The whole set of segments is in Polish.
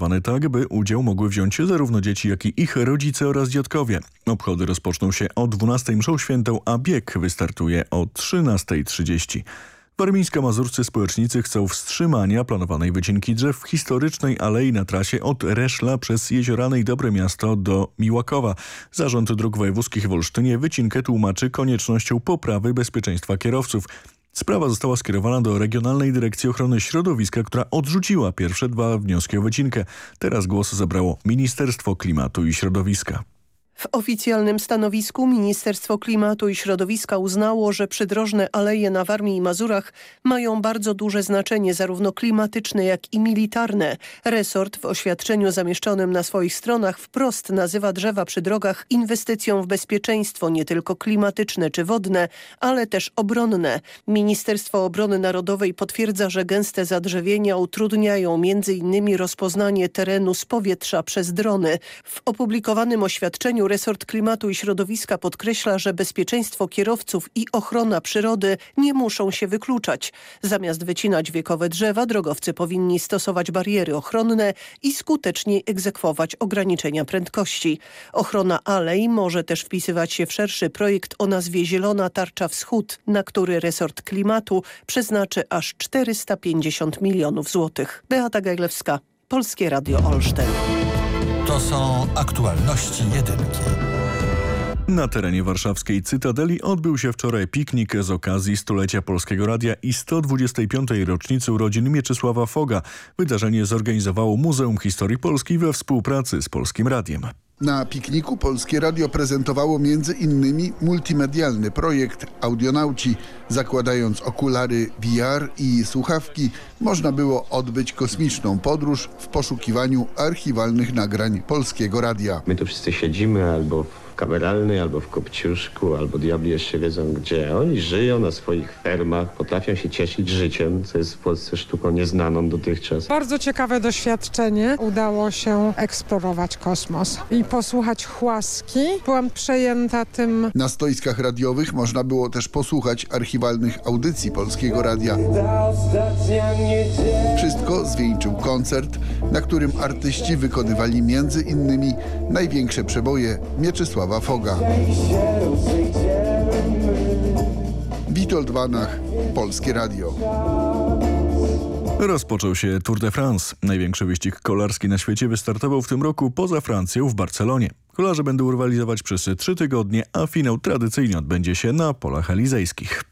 zaplanowany tak, by udział mogły wziąć zarówno dzieci, jak i ich rodzice oraz dziadkowie. Obchody rozpoczną się o 12 mszą świętą, a bieg wystartuje o 13:30. Warmińsko-mazurscy społecznicy chcą wstrzymania planowanej wycinki drzew w historycznej alei na trasie od Reszla przez Jeziorane i Dobre Miasto do Miłakowa. Zarząd Dróg Wojewódzkich w Olsztynie wycinkę tłumaczy koniecznością poprawy bezpieczeństwa kierowców. Sprawa została skierowana do Regionalnej Dyrekcji Ochrony Środowiska, która odrzuciła pierwsze 2 wnioski o wycinkę. Teraz głos zabrało Ministerstwo Klimatu i Środowiska. W oficjalnym stanowisku Ministerstwo Klimatu i Środowiska uznało, że przydrożne aleje na Warmii i Mazurach mają bardzo duże znaczenie zarówno klimatyczne, jak i militarne. Resort w oświadczeniu zamieszczonym na swoich stronach wprost nazywa drzewa przy drogach inwestycją w bezpieczeństwo nie tylko klimatyczne czy wodne, ale też obronne. Ministerstwo Obrony Narodowej potwierdza, że gęste zadrzewienia utrudniają m.in. rozpoznanie terenu z powietrza przez drony. W opublikowanym oświadczeniu Resort Klimatu i Środowiska podkreśla, że bezpieczeństwo kierowców i ochrona przyrody nie muszą się wykluczać. Zamiast wycinać wiekowe drzewa, drogowcy powinni stosować bariery ochronne i skutecznie egzekwować ograniczenia prędkości. Ochrona alei może też wpisywać się w szerszy projekt o nazwie Zielona Tarcza Wschód, na który Resort Klimatu przeznaczy aż 450 milionów złotych. Beata Gajlewska, Polskie Radio Olsztyn. To są aktualności jedynki. Na terenie warszawskiej Cytadeli odbył się wczoraj piknik z okazji 100-lecia Polskiego Radia i 125. rocznicy urodzin Mieczysława Foga. Wydarzenie zorganizowało Muzeum Historii Polski we współpracy z Polskim Radiem. Na pikniku Polskie Radio prezentowało m.in. multimedialny projekt Audionauci. Zakładając okulary VR i słuchawki, można było odbyć kosmiczną podróż w poszukiwaniu archiwalnych nagrań Polskiego Radia. My tu wszyscy siedzimy albo w Kameralnej, albo w Kopciuszku, albo diabli jeszcze wiedzą gdzie. Oni żyją na swoich fermach, potrafią się cieszyć życiem, co jest w Polsce sztuką nieznaną dotychczas. Bardzo ciekawe doświadczenie. Udało się eksplorować kosmos i posłuchać Chłaski. Byłam przejęta tym. Na stoiskach radiowych można było też posłuchać archiwalnych audycji Polskiego Radia. Wszystko zwieńczył koncert, na którym artyści wykonywali m.in. największe przeboje Mieczysława Foga. Witold Wanach, Polskie Radio. Rozpoczął się Tour de France. Największy wyścig kolarski na świecie wystartował w tym roku poza Francją w Barcelonie. Kolarze będą rywalizować przez 3 tygodnie, a finał tradycyjnie odbędzie się na polach elizejskich.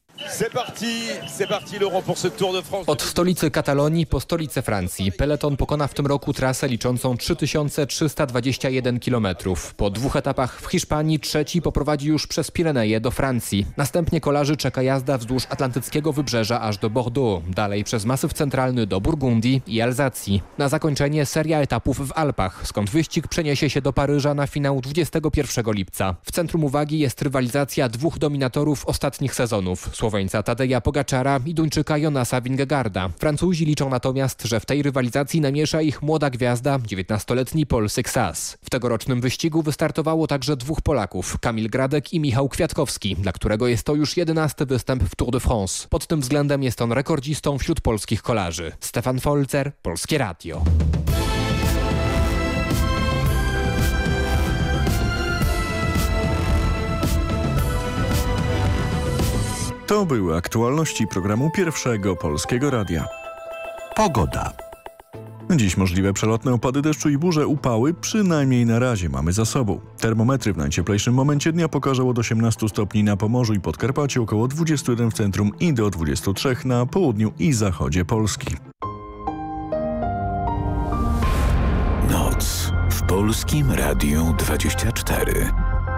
Od stolicy Katalonii po stolicę Francji peleton pokona w tym roku trasę liczącą 3321 km. Po 2 etapach w Hiszpanii trzeci poprowadzi już przez Pireneje do Francji. Następnie kolarzy czeka jazda wzdłuż atlantyckiego wybrzeża aż do Bordeaux, dalej przez Masyw Centralny do Burgundii i Alzacji. Na zakończenie seria etapów w Alpach, skąd wyścig przeniesie się do Paryża na finał 21 lipca. W centrum uwagi jest rywalizacja 2 dominatorów ostatnich sezonów. Słoweńca Tadeja Pogaczara i Duńczyka Jonasa Vingegaarda. Francuzi liczą natomiast, że w tej rywalizacji namiesza ich młoda gwiazda, 19-letni Paul Sixas. W tegorocznym wyścigu wystartowało także 2 Polaków, Kamil Gradek i Michał Kwiatkowski, dla którego jest to już 11. występ w Tour de France. Pod tym względem jest on rekordzistą wśród polskich kolarzy. Stefan Folzer, Polskie Radio. To były aktualności programu Pierwszego Polskiego Radia. Pogoda. Dziś możliwe przelotne opady deszczu i burze, upały przynajmniej na razie mamy za sobą. Termometry w najcieplejszym momencie dnia pokażą od 18 stopni na Pomorzu i Podkarpaciu, około 21 w centrum i do 23 na południu i zachodzie Polski. Noc w Polskim Radiu 24.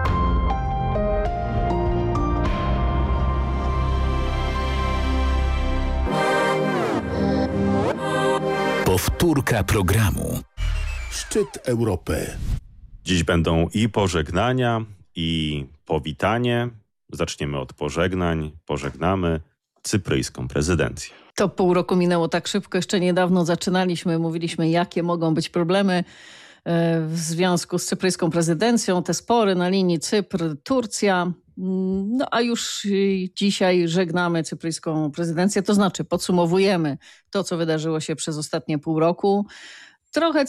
Powtórka programu. Szczyt Europy. Dziś będą i pożegnania, i powitanie. Zaczniemy od pożegnań. Pożegnamy cypryjską prezydencję. To pół roku minęło tak szybko. Jeszcze niedawno zaczynaliśmy, mówiliśmy, jakie mogą być problemy w związku z cypryjską prezydencją. Te spory na linii Cypr-Turcja. No a już dzisiaj żegnamy cypryjską prezydencję, to znaczy podsumowujemy to, co wydarzyło się przez ostatnie pół roku. Trochę